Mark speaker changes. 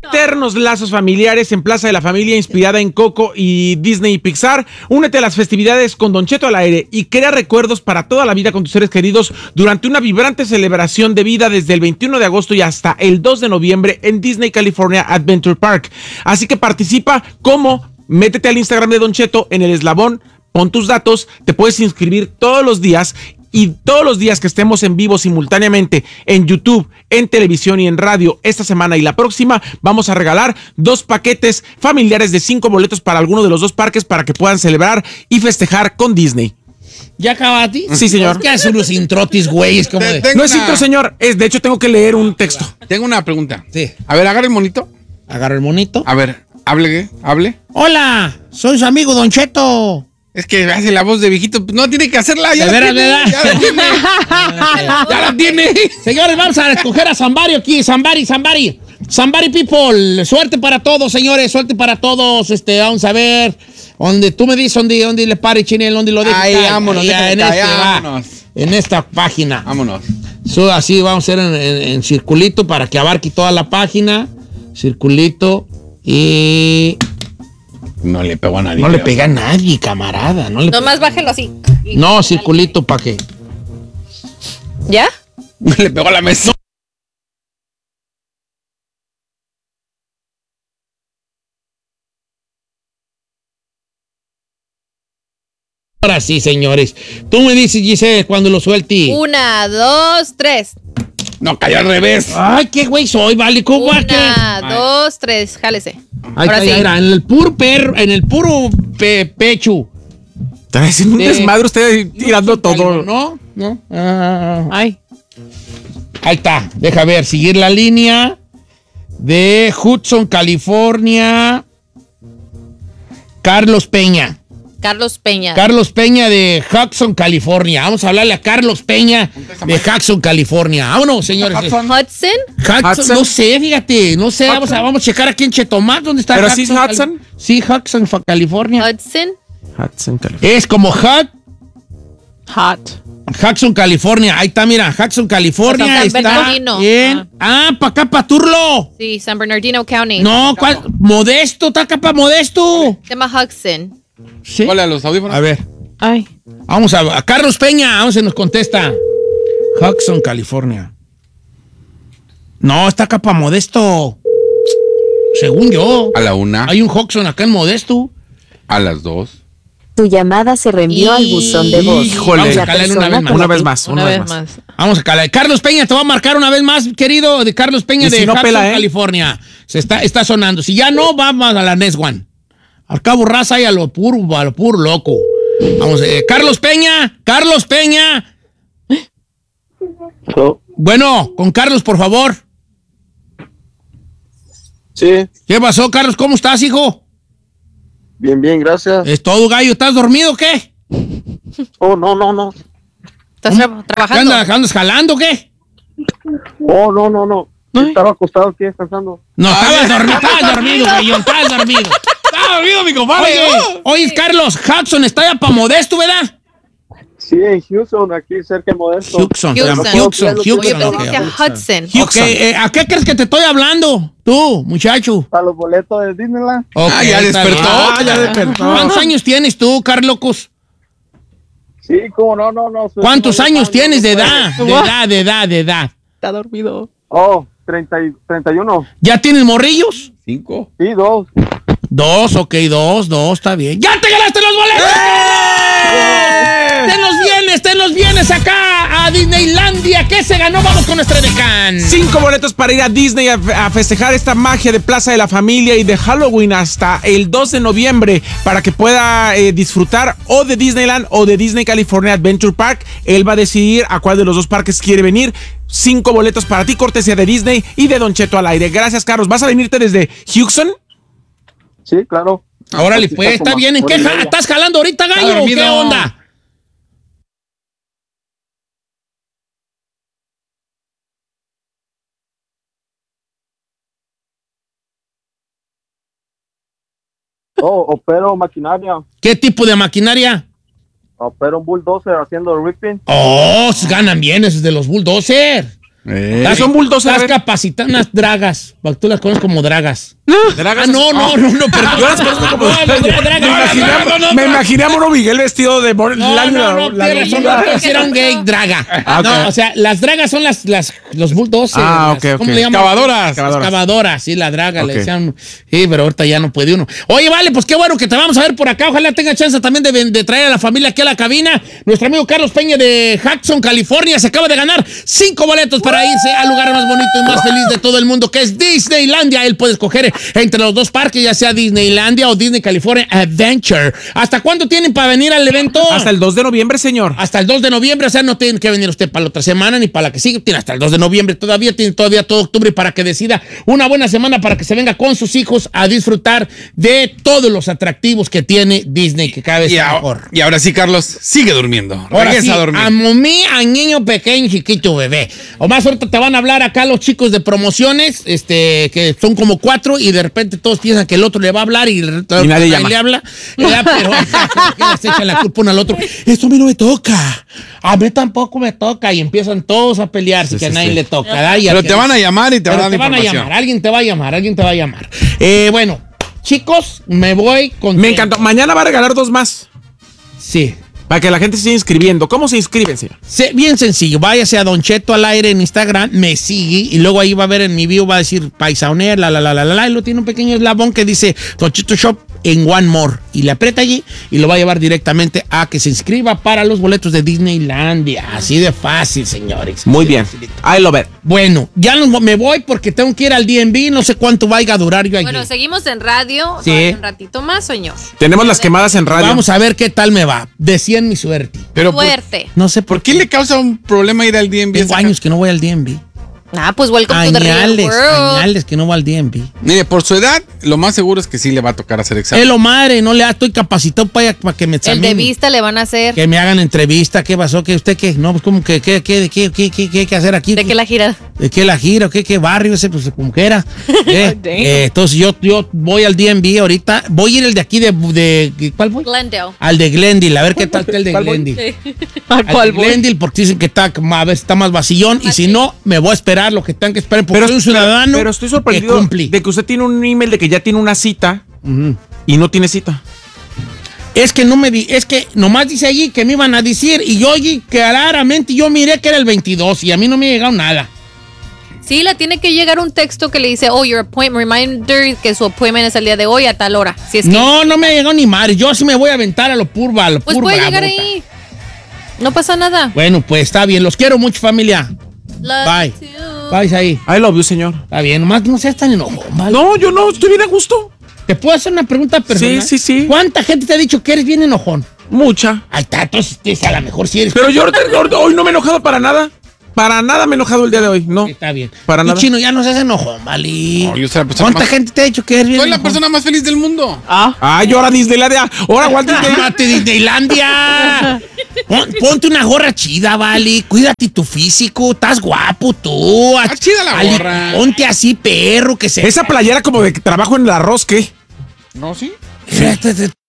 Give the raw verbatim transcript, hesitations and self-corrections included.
Speaker 1: Eternos lazos familiares en Plaza de la Familia, inspirada en Coco y Disney y Pixar. Únete a las festividades con Don Cheto al aire y crea recuerdos para toda la vida con tus seres queridos durante una vibrante celebración de vida desde el veintiuno de agosto y hasta el dos de noviembre en Disney California Adventure Park. Así que participa como, métete al Instagram de Don Cheto en el eslabón, pon tus datos, te puedes inscribir todos los días. Y todos los días que estemos en vivo simultáneamente en YouTube, en televisión y en radio, esta semana y la próxima, vamos a regalar dos paquetes familiares de cinco boletos para alguno de los dos parques para que puedan celebrar y festejar con Disney.
Speaker 2: ¿Ya acabaste?
Speaker 1: Sí, señor.
Speaker 2: ¿Qué haces unos introtis, güey? Es como de...
Speaker 1: No es intro, señor. Es, de hecho, tengo que leer un texto.
Speaker 3: Tengo una pregunta.
Speaker 2: Sí.
Speaker 3: A ver, agarra el monito.
Speaker 2: Agarra el monito.
Speaker 3: A ver, hable, hable.
Speaker 2: Hola, soy su amigo Don Cheto.
Speaker 3: Es que hace la voz de viejito. No tiene que hacerla. Ya
Speaker 2: ¿De
Speaker 3: la
Speaker 2: veras,
Speaker 3: tiene.
Speaker 2: verdad?
Speaker 3: Ya la tiene. Ya la tiene.
Speaker 2: Señores, vamos a escoger a Zambari aquí. Zambari, Zambari. Zambari people. Suerte para todos, señores. Suerte para todos. Este, vamos a ver. Donde tú me dices dónde, dónde le pare, Chinel, dónde lo dejas.
Speaker 3: Ahí, vámonos.
Speaker 2: Ahí, en,
Speaker 3: Déjame,
Speaker 2: este, va,
Speaker 3: vámonos.
Speaker 2: en esta página.
Speaker 3: Vámonos.
Speaker 2: So, así vamos a hacer en, en, en circulito para que abarque toda la página. Circulito. Y...
Speaker 3: No le pegó a nadie.
Speaker 2: No le
Speaker 3: creo.
Speaker 2: pega a nadie, camarada. No, le
Speaker 4: Nomás bájelo así.
Speaker 2: pe- no circulito, ¿para qué?
Speaker 4: ¿Ya?
Speaker 3: Le pegó a la mesa.
Speaker 2: Ahora sí, señores. Tú me dices, Giselle, cuando lo suelte.
Speaker 4: Una, dos, tres.
Speaker 3: No, cayó al revés.
Speaker 2: Ay, qué güey soy, vale. ¿Cómo va que?
Speaker 4: Una, dos, tres. Jálese.
Speaker 2: Ahí
Speaker 4: Ahora
Speaker 2: está,
Speaker 4: sí.
Speaker 2: ya era, en el puro perro, en el puro pe- pecho.
Speaker 1: Está haciendo un
Speaker 2: De-
Speaker 1: desmadre usted tirando todo.
Speaker 2: ¿No? ¿No? Ah,
Speaker 4: Ay.
Speaker 2: ahí está. Deja ver, seguir la línea de Hudson, California. Carlos Peña.
Speaker 4: Carlos Peña.
Speaker 2: Carlos Peña de Hudson, California. Vamos a hablarle a Carlos Peña de Hudson, California. Vámonos, señores.
Speaker 4: Hudson.
Speaker 2: Hudson,
Speaker 1: Hudson.
Speaker 2: no sé, fíjate, no sé, vamos a, vamos a checar aquí en Chetumal, ¿dónde está
Speaker 1: ¿Pero
Speaker 2: Hudson?
Speaker 1: sí es Hudson?
Speaker 2: Cali- Sí, Hudson, fa- California.
Speaker 4: Hudson.
Speaker 1: Hudson, California.
Speaker 2: Es como Hud,
Speaker 4: Hot.
Speaker 2: Hudson, California. Ahí está, mira, Hudson, California.
Speaker 4: San
Speaker 2: Está
Speaker 4: Bernardino.
Speaker 2: en... Ah, para acá, para Turlo.
Speaker 4: Sí, San Bernardino County.
Speaker 2: No, ¿cuál? Modesto, está acá para Modesto.
Speaker 4: Se llama Hudson.
Speaker 2: Sí.
Speaker 3: Hola, a los audífonos.
Speaker 2: A ver,
Speaker 4: Ay.
Speaker 2: vamos a, a Carlos Peña, vamos a nos contesta. Hudson, California. No, está acá para Modesto. Según yo.
Speaker 3: A la una,
Speaker 2: Hay un Hudson acá en Modesto.
Speaker 3: a las dos.
Speaker 5: Tu llamada se reenvió al buzón de voz.
Speaker 1: Híjole.
Speaker 2: Vamos a
Speaker 5: La
Speaker 2: calarle una
Speaker 5: persona
Speaker 2: vez más.
Speaker 5: con
Speaker 1: Una
Speaker 5: la
Speaker 1: vez
Speaker 5: que-
Speaker 1: más, una, vez más.
Speaker 2: Vamos a calar. Carlos Peña, te va a marcar una vez más, querido, de Carlos Peña
Speaker 1: Y
Speaker 2: de
Speaker 1: si no
Speaker 2: Hudson,
Speaker 1: pela, ¿eh?
Speaker 2: California. Se está, está sonando. Si ya no, vamos a la Next One. Al cabo, raza y a lo puro, a lo puro loco. Vamos, eh, Carlos Peña, Carlos Peña.
Speaker 6: Hello.
Speaker 2: Bueno, con Carlos, por favor.
Speaker 6: Sí,
Speaker 2: ¿Qué pasó, Carlos? ¿Cómo estás, hijo?
Speaker 6: bien, bien, gracias.
Speaker 2: ¿Es todo, gallo? ¿Estás dormido o qué?
Speaker 6: Oh, no, no, no.
Speaker 4: ¿Estás tra-
Speaker 2: ¿Qué
Speaker 4: trabajando?
Speaker 2: andas, andas jalando o qué?
Speaker 6: Oh, no, no, no. Estaba acostado aquí descansando.
Speaker 2: No, estabas dormido, estabas dormido, gallo, estabas dormido.
Speaker 3: ¡Está dormido, mi compadre!
Speaker 2: Oye, oye, Carlos, Hudson está ya para Modesto, ¿verdad?
Speaker 6: Sí, en Houston, aquí cerca de Modesto.
Speaker 2: Hudson, se llama
Speaker 4: Houston.
Speaker 2: Hudson,
Speaker 4: Yo
Speaker 2: Hudson.
Speaker 4: pensé que
Speaker 2: ok.
Speaker 4: decía Hudson.
Speaker 2: Ok, eh, ¿a qué crees que te estoy hablando? Tú, muchacho.
Speaker 6: Para los boletos de Disneyland.
Speaker 2: Ok,
Speaker 3: Ah, ya
Speaker 2: está
Speaker 3: despertó.
Speaker 2: bien.
Speaker 1: Ah, ya despertó.
Speaker 2: ¿Cuántos años tienes tú, Carlocos?
Speaker 6: Sí, cómo no, no, no. soy-
Speaker 2: ¿Cuántos
Speaker 6: no, no,
Speaker 2: años
Speaker 6: no,
Speaker 2: tienes
Speaker 6: no,
Speaker 2: de
Speaker 6: no,
Speaker 2: edad? De edad, de edad, de edad.
Speaker 4: Está dormido.
Speaker 6: Oh, treinta y, treinta y uno.
Speaker 2: ¿Ya tienes morrillos?
Speaker 3: Cinco.
Speaker 6: Sí, dos.
Speaker 2: Dos, ok, dos, dos, está bien. ¡Ya te ganaste los boletos! ¡Ten los bienes, ten los bienes acá a Disneylandia! ¿Qué se ganó? Vamos con nuestra decán.
Speaker 1: Cinco boletos para ir a Disney a, a festejar esta magia de Plaza de la Familia y de Halloween hasta el dos de noviembre para que pueda eh, disfrutar o de Disneyland o de Disney California Adventure Park. Él va a decidir a cuál de los dos parques quiere venir. Cinco boletos para ti, cortesía de Disney y de Don Cheto al aire. Gracias, Carlos. ¿Vas a venirte desde Houston?
Speaker 6: Sí, claro.
Speaker 2: Órale,
Speaker 6: Aquí
Speaker 2: pues, está
Speaker 6: como
Speaker 2: bien. ¿En
Speaker 6: hora
Speaker 2: qué
Speaker 6: y
Speaker 2: ja-
Speaker 6: media.
Speaker 2: estás jalando ahorita, gallo? ¿O
Speaker 3: dormido.
Speaker 2: ¿Qué onda?
Speaker 6: Oh, opero maquinaria.
Speaker 2: ¿Qué tipo de maquinaria?
Speaker 6: Opero un bulldozer haciendo ripping.
Speaker 2: Oh, ganan bien esos de los Bulldozer.
Speaker 3: Eh.
Speaker 2: Estás-
Speaker 1: son bulldozer, a
Speaker 2: Estás
Speaker 1: ver.
Speaker 2: capacitando unas dragas. Tú las conoces como dragas.
Speaker 1: Dragas
Speaker 2: Ah, no,
Speaker 1: es-
Speaker 2: no, no, no, perdón.
Speaker 1: Yo las conozco como.
Speaker 2: No, las dra- dragas.
Speaker 1: me imaginé,
Speaker 2: No, no, no,
Speaker 1: me
Speaker 2: no.
Speaker 1: imaginé a Moro Miguel vestido de. Mor-
Speaker 2: No,
Speaker 1: la-
Speaker 2: no, no,
Speaker 1: la-
Speaker 2: tienes razón,
Speaker 1: la-
Speaker 2: no, si era un gay draga.
Speaker 1: Ah, ok.
Speaker 2: No, o sea, las dragas son las, las, los bulldozers.
Speaker 1: Ah,
Speaker 2: las-
Speaker 1: ok, ok.
Speaker 2: ¿Cómo le llaman?
Speaker 3: Excavadoras.
Speaker 2: Las excavadoras, sí, la draga,
Speaker 1: Ok.
Speaker 2: le decían. Sí, pero ahorita ya no puede uno. Oye, vale, pues qué bueno que te vamos a ver por acá. Ojalá tenga chance también de, de traer a la familia aquí a la cabina. Nuestro amigo Carlos Peña de Jackson, California, se acaba de ganar cinco boletos para irse al lugar más bonito y más feliz de todo el mundo, que es Disneylandia. Él puede escoger entre los dos parques, ya sea Disneylandia o Disney California Adventure. ¿Hasta cuándo tienen para venir al evento?
Speaker 1: Hasta el dos de noviembre, señor.
Speaker 2: Hasta el dos de noviembre, o sea, no tiene que venir usted para la otra semana ni para la que sigue, tiene hasta el dos de noviembre todavía, tiene todavía todo octubre para que decida una buena semana para que se venga con sus hijos a disfrutar de todos los atractivos que tiene Disney, que cada vez
Speaker 3: Y,
Speaker 2: es
Speaker 3: a-
Speaker 2: mejor.
Speaker 3: y ahora sí, Carlos, sigue durmiendo.
Speaker 2: Ahora
Speaker 3: Regresa
Speaker 2: sí,
Speaker 3: a dormir.
Speaker 2: a mí, a niño pequeño, chiquito, bebé. O más ahorita te van a hablar acá los chicos de promociones, este, que son como cuatro y de repente todos piensan que el otro le va a hablar y, el otro
Speaker 1: Y nadie
Speaker 2: le
Speaker 1: llama.
Speaker 2: habla. Ya, pero que les echan la culpa uno al otro. Esto a mí no me toca. A mí tampoco me toca. Y empiezan todos a pelearse
Speaker 1: Sí,
Speaker 2: que
Speaker 1: sí,
Speaker 2: a nadie
Speaker 1: sí.
Speaker 2: le toca. ¿verdad? Y
Speaker 3: Pero
Speaker 2: al
Speaker 3: te
Speaker 2: que-
Speaker 3: van a llamar y te van
Speaker 2: pero
Speaker 3: a dar
Speaker 2: te van a
Speaker 3: información.
Speaker 2: llamar. Alguien te va a llamar. Alguien te va a llamar. Eh, bueno, chicos, me voy con.
Speaker 1: Me encantó. Mañana va a regalar dos más.
Speaker 2: Sí.
Speaker 1: Para que la gente se siga inscribiendo. ¿Cómo se inscriben, señor?
Speaker 2: Sí, bien sencillo, váyase a Don Cheto al aire en Instagram, me sigue y luego ahí va a ver en mi bio, va a decir Paisaoner, la la la la la la, y lo tiene un pequeño eslabón que dice Don Cheto Shop en One More y le aprieta allí y lo va a llevar directamente a que se inscriba para los boletos de Disneylandia. Así de fácil, señores.
Speaker 1: Muy bien. I love it.
Speaker 2: Bueno, ya nos- me voy porque tengo que ir al D M V, no sé cuánto vaya a durar yo allí.
Speaker 4: Bueno, seguimos en radio.
Speaker 2: Sí.
Speaker 4: todavía un ratito más, señor.
Speaker 1: Tenemos las quemadas en radio.
Speaker 2: Vamos a ver qué tal me va. Decían mi suerte.
Speaker 3: Pero por,
Speaker 4: Fuerte.
Speaker 2: No sé por,
Speaker 3: ¿por qué le causa un problema ir al D M V?
Speaker 2: Tengo años que no voy al D M V.
Speaker 4: Ah, pues welcome to the real
Speaker 2: Añales,
Speaker 4: world.
Speaker 2: añales que no va al D M V.
Speaker 3: Mire, por su edad, lo más seguro es que sí le va a tocar hacer examen.
Speaker 2: Es lo madre, no le estoy capacitado para, para que me
Speaker 4: El
Speaker 2: examine.
Speaker 4: de vista le van a hacer.
Speaker 2: Que me hagan entrevista, ¿qué pasó? ¿Qué usted qué? No, pues como que qué, qué, qué, qué, qué, qué hay que hacer aquí.
Speaker 4: ¿De qué la gira?
Speaker 2: ¿De qué la gira? ¿Qué, qué barrio ese? Pues como que era. Eh,
Speaker 4: Damn.
Speaker 2: eh, entonces yo, yo voy al D M V ahorita. Voy a ir el de aquí de, de ¿cuál voy?
Speaker 4: Glendale.
Speaker 2: Al de Glendale, a ver qué tal está el de Glendale. Al de Glendale, porque dicen que está, a ver, está más vacillón. Y si no, me voy a esperar lo que tengan que esperar. Porque soy un ciudadano.
Speaker 1: Pero estoy
Speaker 2: que
Speaker 1: sorprendido
Speaker 2: cumple.
Speaker 1: de que usted tiene un email de que ya tiene una cita y no tiene cita.
Speaker 2: Es que no me di, es que nomás dice allí que me iban a decir y yo allí claramente yo miré que era el veintidós y a mí no me ha llegado nada.
Speaker 4: Sí, le tiene que llegar un texto que le dice, oh, your appointment reminder, que su appointment es el día de hoy a tal hora. Si es que,
Speaker 2: No, no me ha llegado ni madre. Yo sí me voy a aventar a lo purba, a lo
Speaker 4: pues
Speaker 2: purba.
Speaker 4: puede llegar
Speaker 2: bruta.
Speaker 4: ahí. No pasa nada.
Speaker 2: Bueno, pues está bien. Los quiero mucho, familia.
Speaker 4: Love
Speaker 2: Bye.
Speaker 4: you too.
Speaker 2: Bye ahí.
Speaker 1: I love you, señor.
Speaker 2: Está bien. Nomás no seas tan enojón, ¿vale?
Speaker 1: No, yo no, estoy bien a gusto.
Speaker 2: ¿Te puedo hacer una pregunta personal?
Speaker 1: Sí, sí, sí.
Speaker 2: ¿Cuánta gente te ha dicho que eres bien enojón?
Speaker 1: Mucha.
Speaker 2: Ahí está, entonces a lo mejor sí eres.
Speaker 1: Pero yo ahorita- ahorita- hoy no me he enojado para nada. Para nada me he enojado el día de hoy, no.
Speaker 2: Está bien.
Speaker 1: Para
Speaker 2: Tú,
Speaker 1: nada.
Speaker 2: Chino, ya no seas enojón, ¿vale?
Speaker 3: No, yo soy la persona
Speaker 2: ¿Cuánta
Speaker 3: más-
Speaker 2: gente te ha dicho que eres bien
Speaker 3: Soy la
Speaker 2: enojón?
Speaker 3: persona más feliz del mundo.
Speaker 1: Ay, ahora Disneylandia. Ahora Walt Disney.
Speaker 2: ¡Cálmate, Disneylandia! Pon- Ponte una gorra chida, vale. Cuídate tu físico. Estás guapo tú.
Speaker 3: Está chida la
Speaker 2: Ali,
Speaker 3: gorra.
Speaker 2: Ponte así, perro, que se.
Speaker 1: Esa playera como de que trabajo en el arroz, ¿qué?
Speaker 3: No, sí.
Speaker 2: Fíjate,